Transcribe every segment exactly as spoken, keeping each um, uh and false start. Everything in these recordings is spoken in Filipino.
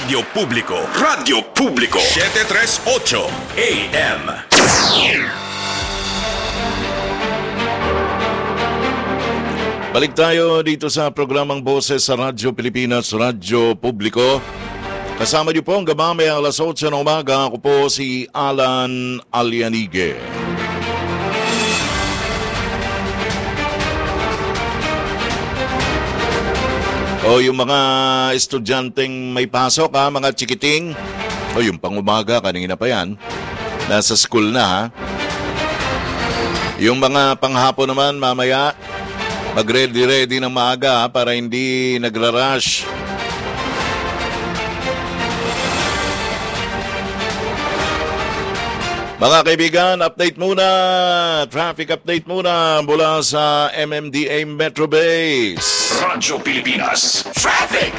Radyo Publiko. Radyo Publiko. seven thirty-eight A M. Balik tayo dito sa programang Boses sa Radyo Pilipinas, Radyo Publiko. Kasama niyo po ang gamamay alas otso ng umaga. Ako po si Alan Alianige. O yung mga estudyanteng may pasok ha, mga chikiting. O yung pangumaga, kanina pa yan. Nasa school na ha. Yung mga panghapon naman mamaya, mag-ready-ready ng maaga ha, para hindi nagra-rush. Mga kaibigan, update muna, traffic update muna mula sa M M D A Metro Base. Radyo Pilipinas, traffic!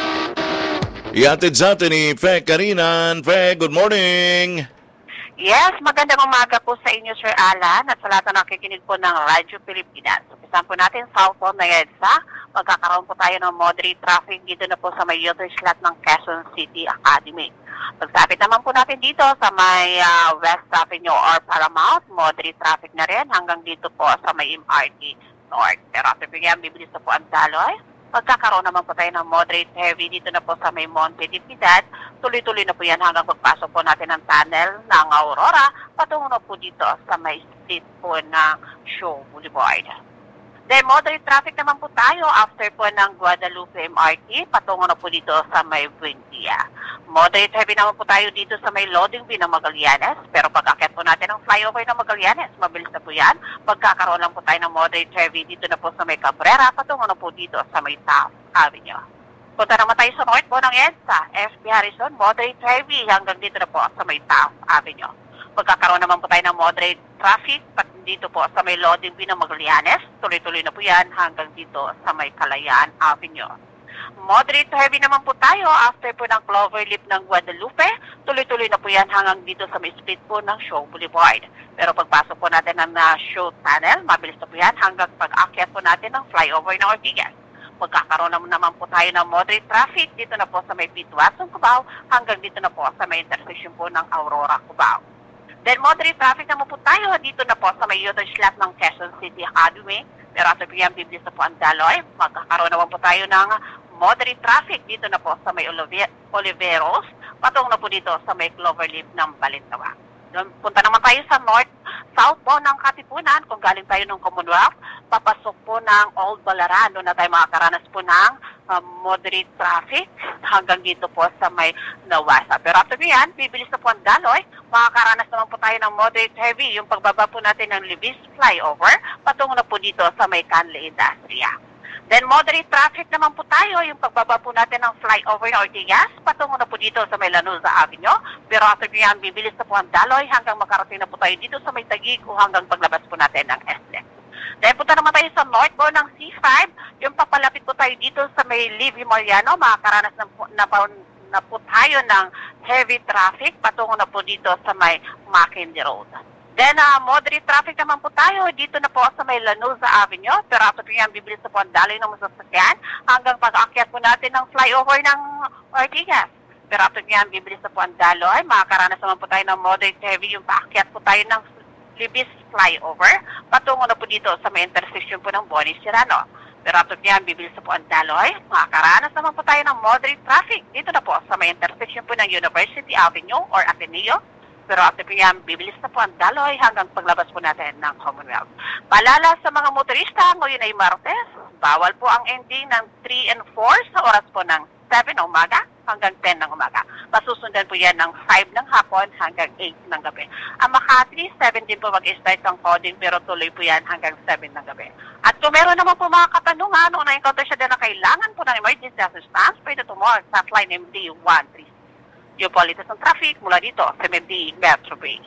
Iatid sa atin ni Fe Karinan. Fe, good morning! Yes, magandang umaga po sa inyo, Sir Alan, at sa lahat na nakikinig po ng Radyo Pilipinas. Umpisahan po natin southbound na EDSA. Magkakaroon po tayo ng moderate traffic dito na po sa may Yoder Slot ng Quezon City Academy. Pagsapit naman po natin dito sa may uh, West Avenue or Paramount, moderate traffic na rin hanggang dito po sa may M R T North. Pero after po yan, bibilis na po ang daloy. Pagkakaroon naman po tayo ng moderate heavy dito na po sa may Monte Dignidad. Tuloy-tuloy na po yan hanggang pagpasok po natin ng tunnel ng Aurora. Patungo na po dito sa may split po ng Show Boulevard. Then moderate traffic naman po tayo after po ng Guadalupe M R T. Patungo na po dito sa may Buendia. Moderate heavy naman po tayo dito sa may loading bin ng Magallanes. Pero pag akit po natin ang flyover ng Magallanes, mabilis na po yan. Pagkakaroon lang po tayo ng moderate heavy dito na po sa may Cabrera. Patungo na po dito sa may Taft Avenue. Punta naman tayo sa north po ng EDSA. F P Harrison, moderate heavy hanggang dito na po sa may Taft Avenue. Pagkakaroon naman po tayo ng moderate traffic pat dito po sa may loading bin ng Magallanes. Tuloy-tuloy na po yan hanggang dito sa may Kalayaan Avenue. Moderate to heavy naman po tayo after po ng Cloverleaf ng Guadalupe. Tuloy-tuloy na po yan hanggang dito sa may split po ng Show Boulevard. Pero pagpasok po natin ng uh, Show Tunnel, mabilis na po yan hanggang pag-akyat po natin ng flyover ng Ortigas. Magkakaroon naman, naman po tayo ng moderate traffic dito na po sa may Pitwasong Cubao hanggang dito na po sa may intersection po ng Aurora Cubao. Then moderate traffic naman po tayo dito na po sa may Yoder Slot ng Quezon City Academy. Pero after po yan, bibilis na po ang daloy. Magkakaroon naman po tayo ng moderate traffic dito na po sa may Oliveros. Patong na po dito sa may Cloverleaf ng Balintawak. Punta naman tayo sa north, south po ng Katipunan. Kung galing tayo ng Commonwealth, papasok po ng Old Balaran. Doon na tayo makakaranas po ng uh, moderate traffic hanggang dito po sa may Nawasa. Pero after yan, bibilis na po ang daloy. Makakaranas naman po tayo ng moderate heavy. Yung pagbaba po natin ng Libis flyover, patungo na po dito sa may Canle Industria. Then moderate traffic naman po tayo, yung pagbaba po natin ng flyover ng Ortigas, patungo na po dito sa may Lanuza Avenue. Pero after yan, bibilis na po ang daloy hanggang makarating na po tayo dito sa may Taguig o hanggang paglabas po natin ng S D E C. Then punta naman tayo sa northbound ng C five, yung papalapit po tayo dito sa may Livy Mariano, makakaranas na po, na, na po tayo ng heavy traffic, patungo na po dito sa may Mackenzie Road. Then, uh, moderate traffic naman po tayo dito na po sa may Lanuza Avenue. Pero after yan, bibilis na po ang daloy ng masasakyan hanggang pag-akyat po natin ng flyover ng Ortigas. Pero after yan, bibilis na po ang daloy. Makakaranas naman po tayo ng moderate heavy yung paakyat po tayo ng Libis flyover. Patungo na po dito sa may intersection po ng Bonis Serrano. Pero after yan, bibilis na po ang daloy. Makakaranas naman po tayo ng moderate traffic dito na po sa may intersection po ng University Avenue or Ateneo. Pero after po yan, bibilis na po ang daloy hanggang paglabas po natin ng Commonwealth. Paalala sa mga motorista, ngayon ay Martes. Bawal po ang ending ng three and four sa oras po ng seven ng umaga hanggang ten ng umaga. Pasusundan po yan ng five ng hapon hanggang eight ng gabi. Ang Makati, seven din po mag-start ang coding pero tuloy po yan hanggang seven ng gabi. At kung meron naman po mga katanungan o na-encounter siya din na kailangan po ng emergency assistance, pwede tumawag sa hotline M D one three. Yung politas ng traffic mula dito sa M M D Metro Base.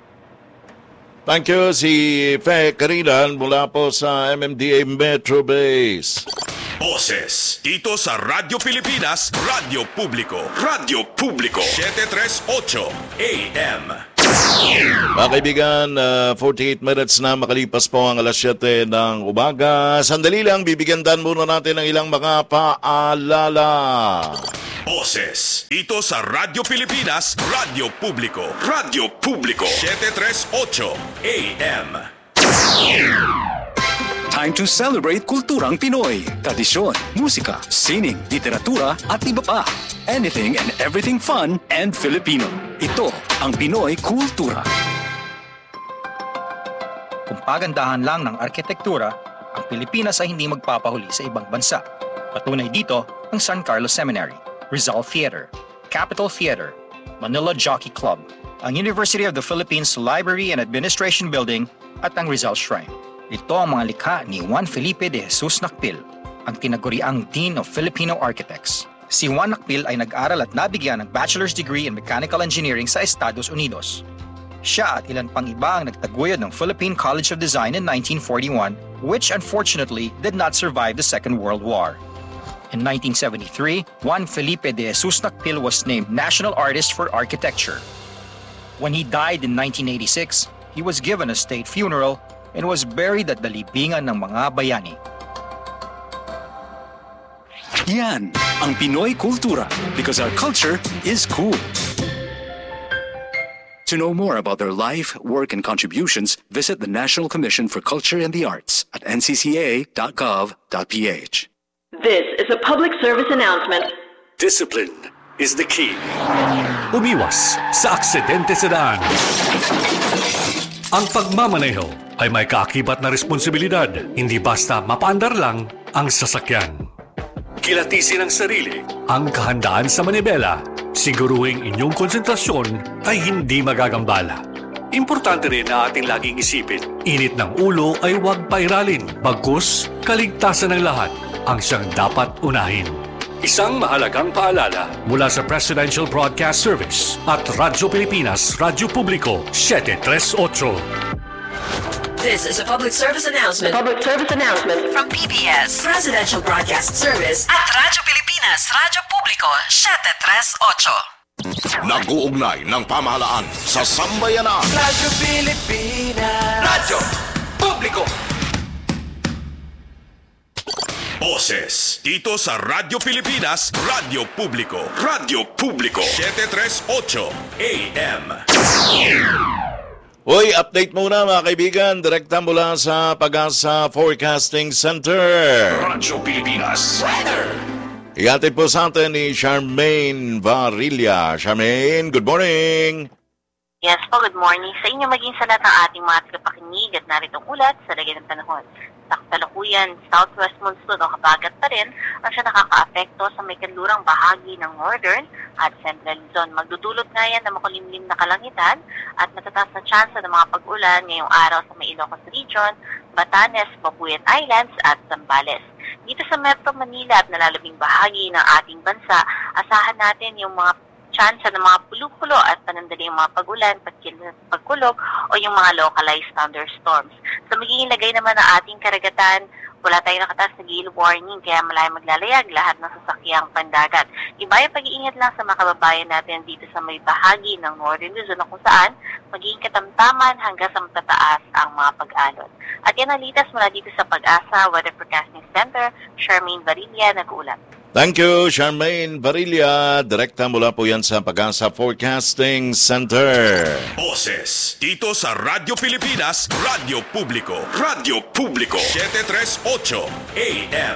Thank you, si Fe Karinan mula po sa M M D A Metro Base. Boses dito sa Radyo Pilipinas, Radyo Publiko. Radyo Publiko, seven thirty-eight A M. Mga kaibigan, uh, forty-eight minutes na makalipas po ang alas siyete ng umaga. Sandali lang, bibigyan dan muna natin ng ilang mga paalala. Boses. Dito sa Radyo Pilipinas, Radyo Publiko. Radyo Publiko. seven tres ocho A M. Time to celebrate kulturang Pinoy. Tradisyon, musika, sining, literatura at iba pa. Anything and everything fun and Filipino. Ito ang Pinoy Kultura. Kung pagandahan lang ng arkitektura, ang Pilipinas ay hindi magpapahuli sa ibang bansa. Patunay dito ang San Carlos Seminary, Rizal Theater, Capitol Theater, Manila Jockey Club, ang University of the Philippines Library and Administration Building at ang Rizal Shrine. Ito ang mga likha ni Juan Felipe de Jesus Nakpil, ang tinaguriang Dean of Filipino Architects. Si Juan Nakpil ay nag-aral at nabigyan ng bachelor's degree in mechanical engineering sa Estados Unidos. Siya at ilan pang iba ang nagtaguyod ng Philippine College of Design in nineteen forty-one, which unfortunately did not survive the Second World War. In nineteen seventy-three, Juan Felipe de Jesus Nakpil was named National Artist for Architecture. When he died in nineteen eighty-six, he was given a state funeral and was buried at the libingan ng mga bayani. Yan ang Pinoy Kultura because our culture is cool. To know more about their life, work, and contributions, visit the National Commission for Culture and the Arts at n c c a dot gov dot p h. This is a public service announcement. Discipline is the key. Umiwas sa aksidente sa daan. Ang pagmamaneho ay may kaakibat na responsibilidad, hindi basta mapaandar lang ang sasakyan. Kilatisin ang sarili, ang kahandaan sa manibela, siguruhing inyong konsentrasyon ay hindi magagambala. Importante rin na ating laging isipin, init ng ulo ay huwag pairalin, bagkus kaligtasan ng lahat ang siyang dapat unahin. Isang mahalagang paalala mula sa Presidential Broadcast Service at Radyo Pilipinas, Radyo Publiko, seven tres ocho. This is a public service announcement. Public service announcement From P B S, Presidential Broadcast Service at Radyo Pilipinas, Radyo Publiko, seven tres ocho. Nag-uugnay ng pamahalaan sa sambayanan. Radyo Pilipinas. Radyo Publiko. Boses. Dito sa Radyo Pilipinas, Radyo Publiko. Radyo Publiko. seven tres ocho A M. Hoy, update muna mga kaibigan. Direkta mula sa Pag-asa Forecasting Center. Radyo Pilipinas. Weather. Ihatid po sa atin ni Charmaine Varilla. Charmaine, good morning. Yes po, good morning sa inyo maging sa lahat ng ating mga tagapakinig at naritong ulat sa lagay ng panahon. Sa kasalukuyan, southwest monsoon o habagat pa rin ang siya nakaka-apekto sa may kanlurang bahagi ng northern at central Luzon. Magdudulot nga yan ng makulimlim na kalangitan at matataas na tsansa ng mga pag-ulan ngayong araw sa may Ilocos Region, Batanes, Babuyan Islands at Zambales. Dito sa Metro Manila at nalalabing bahagi ng ating bansa, asahan natin yung mga tsansa ng mga pulukulo at panandaling mga pag-ulan, pagkulog o yung mga localized thunderstorms. Sa magiging lagay naman ng ating karagatan, wala tayong nakataas na gale warning kaya malayang maglalayag lahat ng sasakyang pandagat. Iba yung pag-iingat lang sa mga kababayan natin dito sa may bahagi ng Northern Luzon na kung saan magiging katamtaman hanggang sa matataas ang mga pag-alon. At yan ang litas mula dito sa Pag-asa Weather Forecasting Center, Charmaine Varilla, nag-uulat. Thank you, Charmaine Varilla. Direkta mula po yan sa Pag-asa Forecasting Center. Boses. Dito sa Radyo Pilipinas, Radyo Publiko. Radyo Publiko. seven tres ocho A M.